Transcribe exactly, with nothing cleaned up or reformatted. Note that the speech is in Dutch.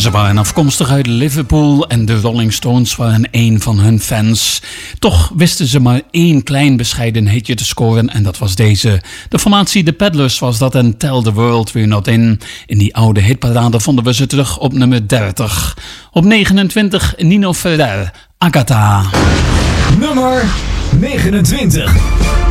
Ze waren afkomstig uit Liverpool en de Rolling Stones waren een van hun fans. Toch wisten ze maar één klein bescheiden hitje te scoren en dat was deze. De formatie The Peddlers was dat en Tell the World We're Not In. In die oude hitparade vonden we ze terug op nummer dertig. Op negenentwintig Nino Ferrer, Agatha. Nummer negenentwintig.